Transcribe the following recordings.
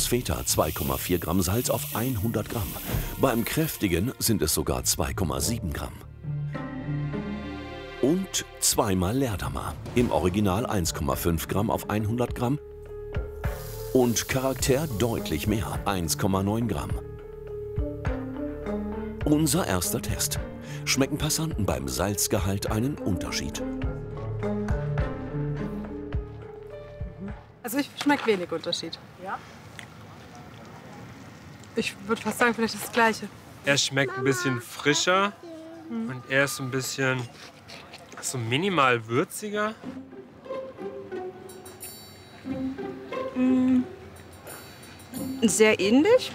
etwas Feta 2,4 Gramm Salz auf 100 Gramm. Beim kräftigen sind es sogar 2,7 Gramm. Und zweimal Leerdammer. Im Original 1,5 Gramm auf 100 Gramm. Und Charakter deutlich mehr, 1,9 Gramm. Unser erster Test. Schmecken Passanten beim Salzgehalt einen Unterschied? Also ich schmecke wenig Unterschied. Ja? Ich würde fast sagen, vielleicht das Gleiche. Er schmeckt ein bisschen frischer und er ist ein bisschen so minimal würziger. Sehr ähnlich.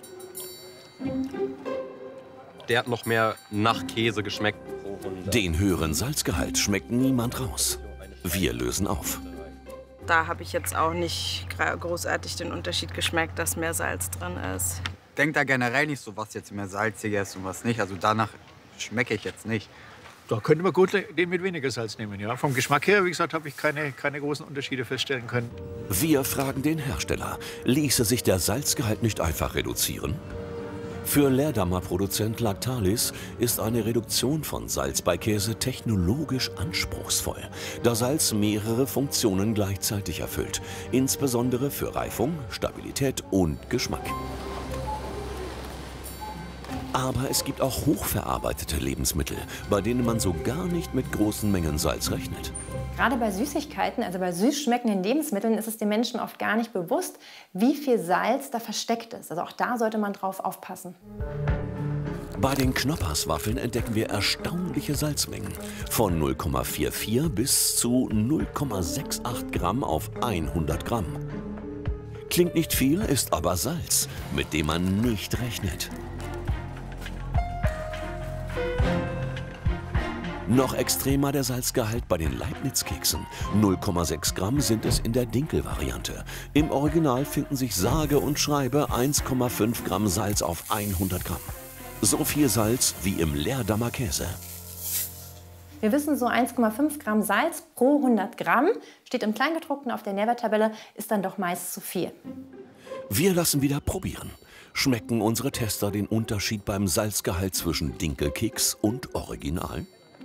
Der hat noch mehr nach Käse geschmeckt. Den höheren Salzgehalt schmeckt niemand raus. Wir lösen auf. Da habe ich jetzt auch nicht großartig den Unterschied geschmeckt, dass mehr Salz drin ist. Denkt da generell nicht so, was jetzt mehr salziger ist und was nicht. Also danach schmecke ich jetzt nicht. Da könnte man gut den mit weniger Salz nehmen. Ja. Vom Geschmack her, wie gesagt, habe ich keine großen Unterschiede feststellen können. Wir fragen den Hersteller, ließe sich der Salzgehalt nicht einfach reduzieren? Für Leerdammer-Produzent Lactalis ist eine Reduktion von Salz bei Käse technologisch anspruchsvoll, da Salz mehrere Funktionen gleichzeitig erfüllt, insbesondere für Reifung, Stabilität und Geschmack. Aber es gibt auch hochverarbeitete Lebensmittel, bei denen man so gar nicht mit großen Mengen Salz rechnet. Gerade bei Süßigkeiten, also bei süß schmeckenden Lebensmitteln, ist es den Menschen oft gar nicht bewusst, wie viel Salz da versteckt ist. Also auch da sollte man drauf aufpassen. Bei den Knopperswaffeln entdecken wir erstaunliche Salzmengen. Von 0,44 bis zu 0,68 Gramm auf 100 Gramm. Klingt nicht viel, ist aber Salz, mit dem man nicht rechnet. Noch extremer der Salzgehalt bei den Leibniz-Keksen. 0,6 Gramm sind es in der Dinkel-Variante. Im Original finden sich sage und schreibe 1,5 Gramm Salz auf 100 Gramm. So viel Salz wie im Leerdammer Käse. Wir wissen, so 1,5 Gramm Salz pro 100 Gramm, steht im Kleingedruckten auf der Nährwerttabelle, ist dann doch meist zu viel. Wir lassen wieder probieren. Schmecken unsere Tester den Unterschied beim Salzgehalt zwischen Dinkelkeks und Original?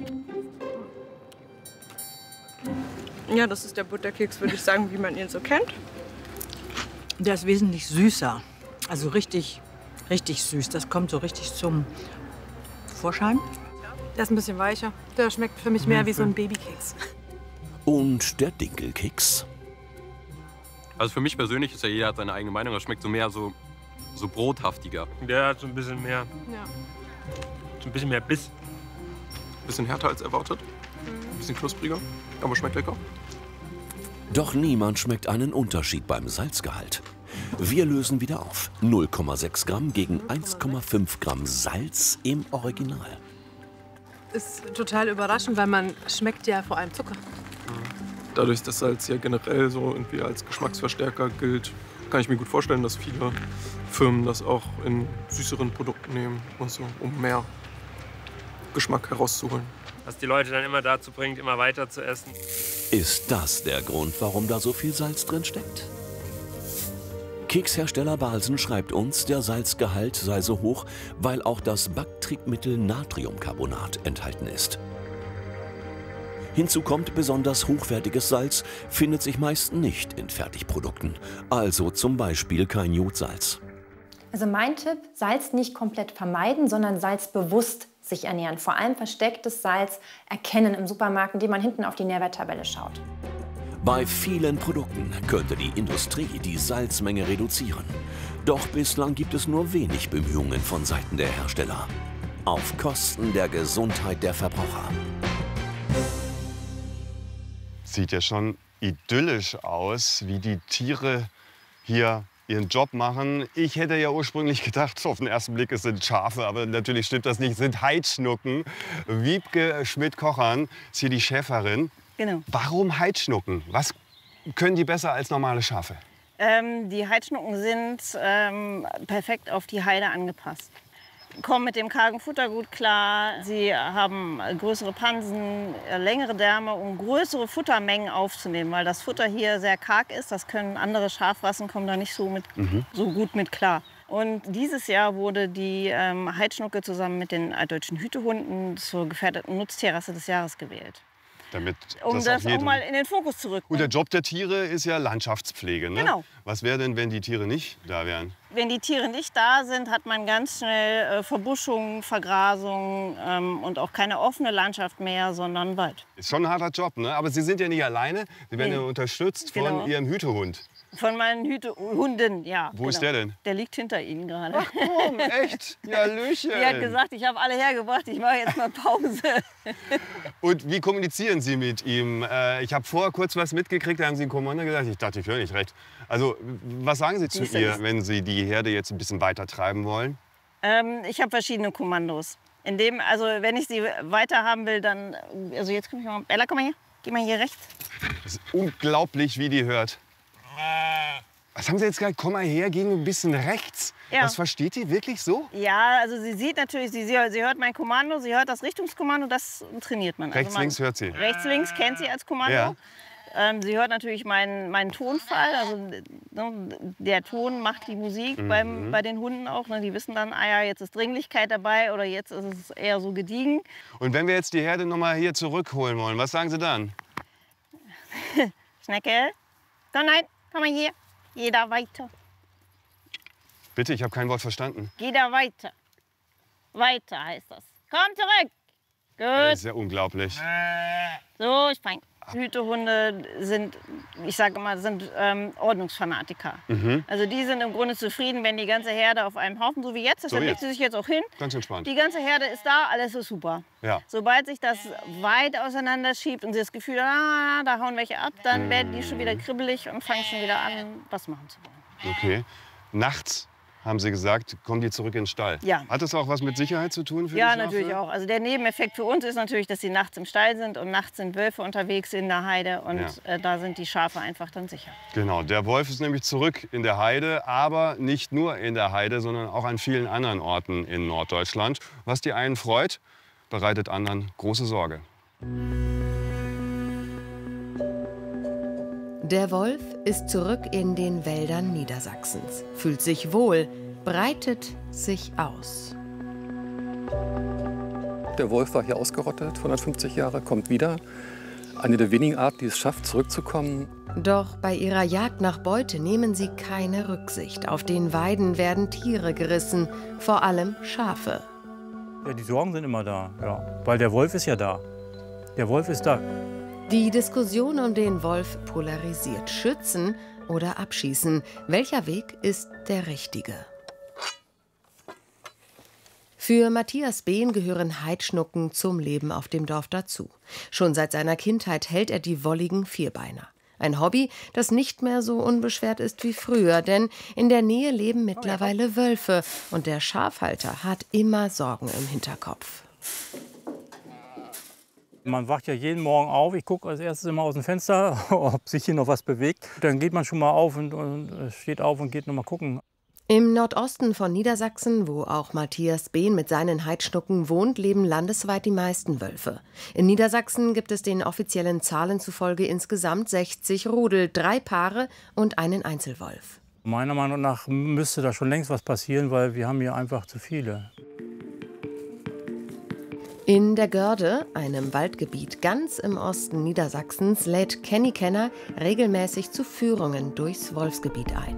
Ja, das ist der Butterkeks, würde ich sagen, wie man ihn so kennt. Der ist wesentlich süßer. Also richtig süß. Das kommt so richtig zum Vorschein. Der ist ein bisschen weicher. Der schmeckt für mich mehr wie so ein Babykeks. Und der Dinkelkeks? Also für mich persönlich ist ja jeder hat seine eigene Meinung. Das schmeckt so mehr so brothaftiger. Der hat so ein bisschen mehr, Biss. Bisschen härter als erwartet. Ein bisschen knuspriger, aber schmeckt lecker. Doch niemand schmeckt einen Unterschied beim Salzgehalt. Wir lösen wieder auf. 0,6 Gramm gegen 1,5 Gramm Salz im Original. Ist total überraschend, weil man schmeckt ja vor allem Zucker. Dadurch, dass Salz ja generell so irgendwie als Geschmacksverstärker gilt, kann ich mir gut vorstellen, dass viele Firmen das auch in süßeren Produkten nehmen und so, um mehr Geschmack herauszuholen. Was die Leute dann immer dazu bringt, immer weiter zu essen. Ist das der Grund, warum da so viel Salz drin steckt? Kekshersteller Balsen schreibt uns, der Salzgehalt sei so hoch, weil auch das Backtriebmittel Natriumcarbonat enthalten ist. Hinzu kommt, besonders hochwertiges Salz findet sich meist nicht in Fertigprodukten, also zum Beispiel kein Jodsalz. Also mein Tipp, Salz nicht komplett vermeiden, sondern salzbewusst sich ernähren. Vor allem verstecktes Salz erkennen im Supermarkt, indem man hinten auf die Nährwerttabelle schaut. Bei vielen Produkten könnte die Industrie die Salzmenge reduzieren. Doch bislang gibt es nur wenig Bemühungen von Seiten der Hersteller. Auf Kosten der Gesundheit der Verbraucher. Sieht ja schon idyllisch aus, wie die Tiere hier ihren Job machen. Ich hätte ja ursprünglich gedacht, auf den ersten Blick, es sind Schafe, aber natürlich stimmt das nicht, es sind Heidschnucken. Wiebke Schmidt-Kochern ist hier die Schäferin. Genau. Warum Heidschnucken? Was können die besser als normale Schafe? Die Heidschnucken sind perfekt auf die Heide angepasst. kommen mit dem kargen Futter gut klar. Sie haben größere Pansen, längere Därme, um größere Futtermengen aufzunehmen, weil das Futter hier sehr karg ist. Das können andere Schafrassen, kommen da nicht so gut mit klar. Und dieses Jahr wurde die Heidschnucke zusammen mit den altdeutschen Hütehunden zur gefährdeten Nutztierrasse des Jahres gewählt. Damit Um das auch mal in den Fokus zu rücken. Und der Job der Tiere ist ja Landschaftspflege. Ne? Genau. Was wäre denn, wenn die Tiere nicht da wären? Wenn die Tiere nicht da sind, hat man ganz schnell Verbuschung, Vergrasung und auch keine offene Landschaft mehr, sondern Wald. Ist schon ein harter Job, ne? Aber Sie sind ja nicht alleine. Sie werden ja unterstützt von Ihrem Hütehund. Von meinen Hunden, ja. Wo ist der denn? Der liegt hinter Ihnen gerade. Ach komm, echt? Ja, Hallöchen. Die hat gesagt, ich habe alle hergebracht, ich mache jetzt mal Pause. Und wie kommunizieren Sie mit ihm? Ich habe vorher kurz was mitgekriegt, da haben Sie ein Kommando gesagt. Ich dachte, ich höre nicht recht. Also, was sagen Sie zu ihr, wenn Sie die Herde jetzt ein bisschen weiter treiben wollen? Ich habe verschiedene Kommandos. Also, wenn ich sie weiter haben will, dann... Also jetzt komme ich mal... Bella, komm mal hier. Geh mal hier rechts. Das ist unglaublich, wie die hört. Was haben Sie jetzt gesagt? Komm mal her, geh ein bisschen rechts. Ja. Das versteht die wirklich so? Ja, also sie sieht natürlich, sie hört mein Kommando, sie hört das Richtungskommando, das trainiert man. Rechts, links hört sie? Rechts, links kennt sie als Kommando. Ja. Sie hört natürlich meinen Tonfall, also der Ton macht die Musik bei den Hunden auch. Ne? Die wissen dann, ah ja, jetzt ist Dringlichkeit dabei oder jetzt ist es eher so gediegen. Und wenn wir jetzt die Herde noch mal hier zurückholen wollen, was sagen Sie dann? Schnecke, komm, nein, komm mal hier, geh da weiter. Bitte, ich habe kein Wort verstanden. Geh da weiter. Weiter heißt das. Komm zurück. Gut. Das ist ja unglaublich. So, ich fein. Hütehunde sind, ich sage immer, Ordnungsfanatiker. Also die sind im Grunde zufrieden, wenn die ganze Herde auf einem Haufen, so wie jetzt, deshalb legt sie sich jetzt auch hin. Ganz entspannt. Die ganze Herde ist da, alles ist super. Ja. Sobald sich das weit auseinander schiebt und sie das Gefühl haben, da hauen welche ab, dann werden die schon wieder kribbelig und fangen schon wieder an, was machen zu wollen. Okay. Nachts, haben Sie gesagt, kommen die zurück in den Stall. Ja. Hat das auch was mit Sicherheit zu tun für die Ja, Schafe? natürlich auch. Also der Nebeneffekt für uns ist natürlich, dass sie nachts im Stall sind und nachts sind Wölfe unterwegs in der Heide und da sind die Schafe einfach dann sicher. Genau, der Wolf ist nämlich zurück in der Heide, aber nicht nur in der Heide, sondern auch an vielen anderen Orten in Norddeutschland. Was die einen freut, bereitet anderen große Sorge. Der Wolf ist zurück in den Wäldern Niedersachsens, fühlt sich wohl, breitet sich aus. Der Wolf war hier ausgerottet, 150 Jahre, kommt wieder. Eine der wenigen Arten, die es schafft, zurückzukommen. Doch bei ihrer Jagd nach Beute nehmen sie keine Rücksicht. Auf den Weiden werden Tiere gerissen, vor allem Schafe. Ja, die Sorgen sind immer da, ja. Weil der Wolf ist ja da. Der Wolf ist da. Die Diskussion um den Wolf polarisiert. Schützen oder abschießen? Welcher Weg ist der richtige? Für Matthias Behn gehören Heidschnucken zum Leben auf dem Dorf dazu. Schon seit seiner Kindheit hält er die wolligen Vierbeiner. Ein Hobby, das nicht mehr so unbeschwert ist wie früher, denn in der Nähe leben mittlerweile Wölfe und der Schafhalter hat immer Sorgen im Hinterkopf. Man wacht ja jeden Morgen auf. Ich gucke als erstes immer aus dem Fenster, ob sich hier noch was bewegt. Dann geht man schon mal auf und steht auf und geht noch mal gucken. Im Nordosten von Niedersachsen, wo auch Matthias Behn mit seinen Heidschnucken wohnt, leben landesweit die meisten Wölfe. In Niedersachsen gibt es den offiziellen Zahlen zufolge insgesamt 60 Rudel, 3 Paare und einen Einzelwolf. Meiner Meinung nach müsste da schon längst was passieren, weil wir haben hier einfach zu viele. In der Görde, einem Waldgebiet ganz im Osten Niedersachsens, lädt Kenny Kenner regelmäßig zu Führungen durchs Wolfsgebiet ein.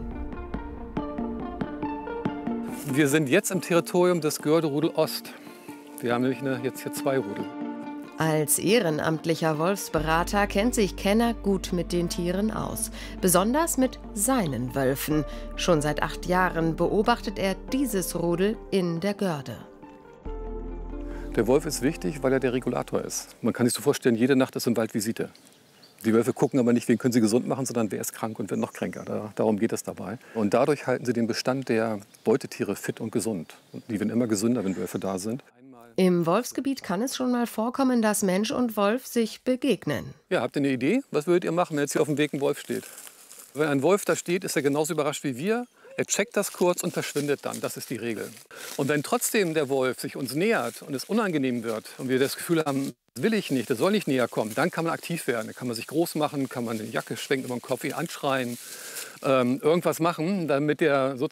Wir sind jetzt im Territorium des Görde-Rudel Ost. Wir haben nämlich jetzt hier 2 Rudel. Als ehrenamtlicher Wolfsberater kennt sich Kenner gut mit den Tieren aus. Besonders mit seinen Wölfen. Schon seit 8 Jahren beobachtet er dieses Rudel in der Görde. Der Wolf ist wichtig, weil er der Regulator ist. Man kann sich so vorstellen, jede Nacht ist im Wald Visite. Die Wölfe gucken aber nicht, wen können sie gesund machen, sondern wer ist krank und wer noch kränker. Darum geht es dabei. Und dadurch halten sie den Bestand der Beutetiere fit und gesund. Und die werden immer gesünder, wenn Wölfe da sind. Im Wolfsgebiet kann es schon mal vorkommen, dass Mensch und Wolf sich begegnen. Ja, habt ihr eine Idee? Was würdet ihr machen, wenn jetzt hier auf dem Weg ein Wolf steht? Wenn ein Wolf da steht, ist er genauso überrascht wie wir. Er checkt das kurz und verschwindet dann. Das ist die Regel. Und wenn trotzdem der Wolf sich uns nähert und es unangenehm wird und wir das Gefühl haben, das will ich nicht, das soll nicht näher kommen, dann kann man aktiv werden. Dann kann man sich groß machen, kann man eine Jacke schwenken über den Kopf, ihn anschreien, irgendwas machen, damit der sozusagen